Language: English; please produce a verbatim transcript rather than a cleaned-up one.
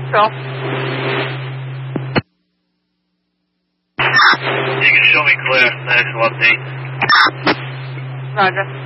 Cool. You can show me clear. Thanks, update. Roger.